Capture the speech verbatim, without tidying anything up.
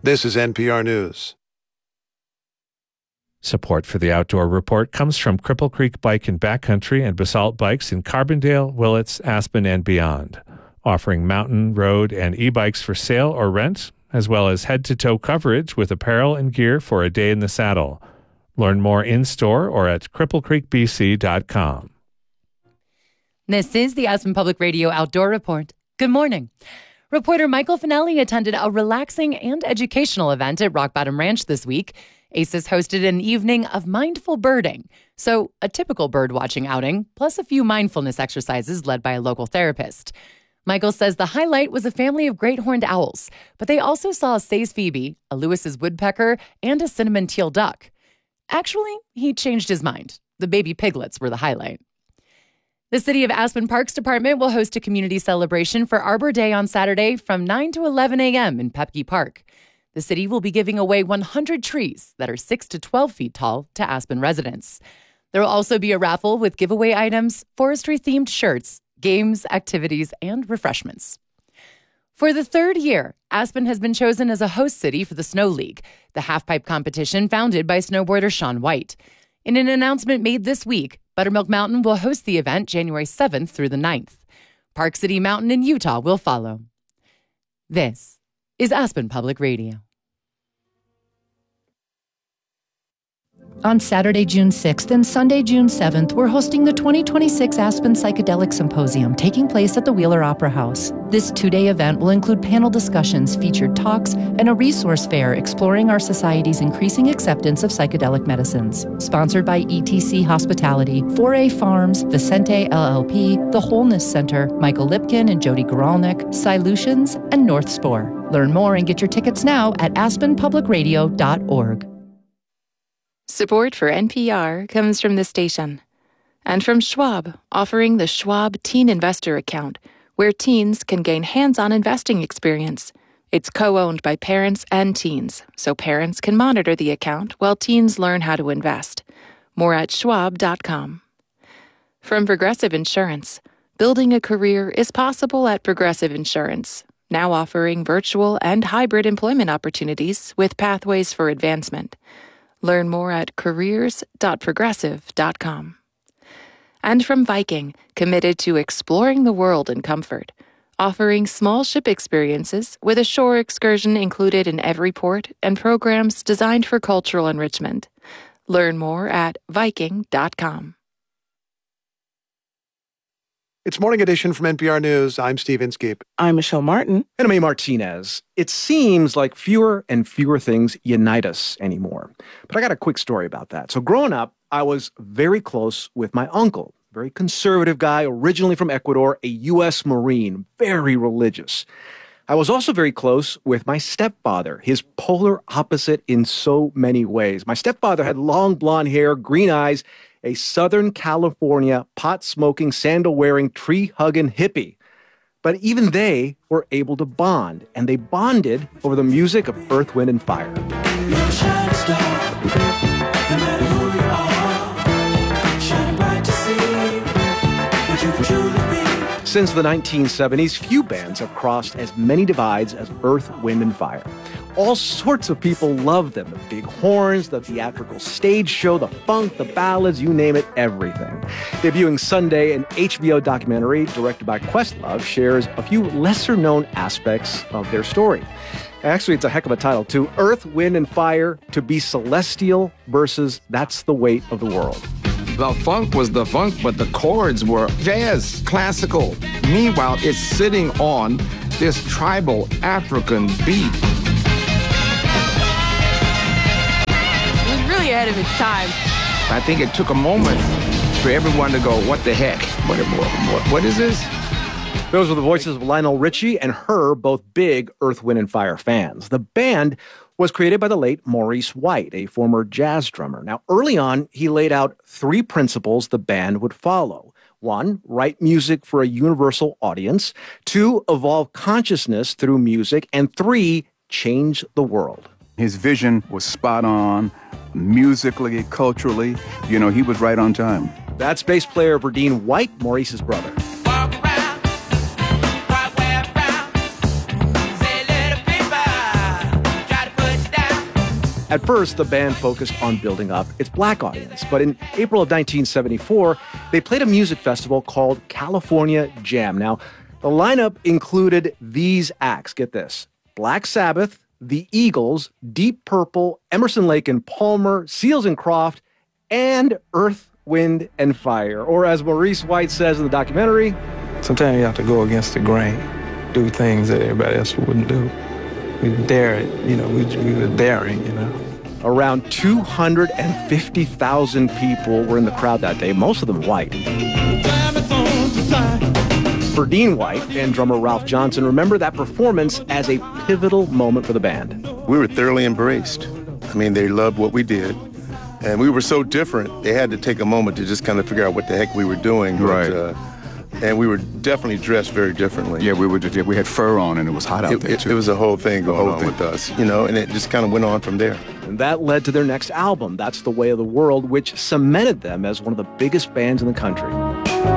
This is N P R News. Support for the Outdoor Report comes from Cripple Creek Bike and Backcountry and Basalt Bikes in Carbondale, Willits, Aspen, and beyond, offering mountain, road, and e-bikes for sale or rent, as well as head-to-toe coverage with apparel and gear for a day in the saddle. Learn more in-store or at cripple creek b c dot com. This is the Aspen Public Radio Outdoor Report. Good morning. Reporter Michael Finelli attended a relaxing and educational event at Rock Bottom Ranch this week. ACES hosted an evening of mindful birding, so a typical bird watching outing, plus a few mindfulness exercises led by a local therapist. Michael says the highlight was a family of great horned owls, but they also saw a Say's phoebe, a Lewis's woodpecker, and a cinnamon teal duck. Actually, he changed his mind. The baby piglets were the highlight. The City of Aspen Parks Department will host a community celebration for Arbor Day on Saturday from nine to eleven a.m. in Pepke Park. The city will be giving away one hundred trees that are six to twelve feet tall to Aspen residents. There will also be a raffle with giveaway items, forestry-themed shirts, games, activities, and refreshments. For the third year, Aspen has been chosen as a host city for the Snow League, the halfpipe competition founded by snowboarder Shaun White. In an announcement made this week, Buttermilk Mountain will host the event January seventh through the ninth. Park City Mountain in Utah will follow. This is Aspen Public Radio. On Saturday, June sixth and Sunday, June seventh, we're hosting the twenty twenty-six Aspen Psychedelic Symposium taking place at the Wheeler Opera House. This two-day event will include panel discussions, featured talks, and a resource fair exploring our society's increasing acceptance of psychedelic medicines. Sponsored by E T C Hospitality, four A Farms, Vicente L L P, The Wholeness Center, Michael Lipkin and Jody Goralnik, Solutions, and North Spore. Learn more and get your tickets now at aspen public radio dot org. Support for N P R comes from the station and from Schwab, offering the Schwab Teen Investor Account, where teens can gain hands-on investing experience. It's co-owned by parents and teens, so parents can monitor the account while teens learn how to invest. More at schwab dot com. From Progressive Insurance, building a career is possible at Progressive Insurance, now offering virtual and hybrid employment opportunities with pathways for advancement. Learn more at careers dot progressive dot com. And from Viking, committed to exploring the world in comfort, offering small ship experiences with a shore excursion included in every port and programs designed for cultural enrichment. Learn more at viking dot com. It's Morning Edition from N P R News. I'm Steve Inskeep. I'm Michelle Martin. And I'm A. Martinez. It seems like fewer and fewer things unite us anymore. But I got a quick story about that. So growing up, I was very close with my uncle, very conservative guy, originally from Ecuador, a U S Marine, very religious. I was also very close with my stepfather, his polar opposite in so many ways. My stepfather had long blonde hair, green eyes, a Southern California pot-smoking, sandal-wearing, tree-hugging hippie. But even they were able to bond, and they bonded over the music of Earth, Wind, and Fire. You're a shining star, no matter who you are, shining bright to see what you can truly be. Since the nineteen seventies, few bands have crossed as many divides as Earth, Wind, and Fire. All sorts of people love them. The big horns, the theatrical stage show, the funk, the ballads, you name it, everything. Debuting Sunday, an H B O documentary directed by Questlove shares a few lesser-known aspects of their story. Actually, it's a heck of a title, too. Earth, Wind, and Fire, to be celestial versus That's the Weight of the World. The funk was the funk, but the chords were jazz, classical. Meanwhile, it's sitting on this tribal African beat. It was really ahead of its time. I think it took a moment for everyone to go, what the heck? What, what, what is this? Those were the voices of Lionel Richie and Her, both big Earth, Wind, and Fire fans. The band was created by the late Maurice White, a former jazz drummer. Now, early on, he laid out three principles the band would follow. One, write music for a universal audience. Two, evolve consciousness through music. And three, change the world. His vision was spot on, musically, culturally. You know, he was right on time. That's bass player Verdine White, Maurice's brother. At first, the band focused on building up its black audience, but in April of nineteen seventy-four, they played a music festival called California Jam. Now, the lineup included these acts. Get this: Black Sabbath, The Eagles, Deep Purple, Emerson, Lake and Palmer, Seals and Croft, and Earth, Wind and Fire. Or as Maurice White says in the documentary, sometimes you have to go against the grain, do things that everybody else wouldn't do. We dare it, you know, we, we were daring, you know. Around two hundred fifty thousand people were in the crowd that day, most of them white. Verdine White and drummer Ralph Johnson remember that performance as a pivotal moment for the band. We were thoroughly embraced. I mean, they loved what we did. And we were so different, they had to take a moment to just kind of figure out what the heck we were doing. Right. But, uh, and we were definitely dressed very differently. Yeah, we were. We had fur on, and it was hot out it, there, it, too. It was a whole thing going whole on thing. with us, you know, and it just kind of went on from there. And that led to their next album, That's the Way of the World, which cemented them as one of the biggest bands in the country.